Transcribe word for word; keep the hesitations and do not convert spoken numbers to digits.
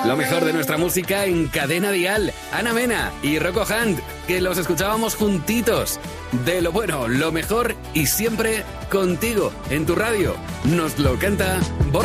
Lo mejor de nuestra música en Cadena Dial. Ana Mena y Rocco Hunt, que los escuchábamos juntitos. De lo bueno, lo mejor y siempre contigo en tu radio. Nos lo canta Borja.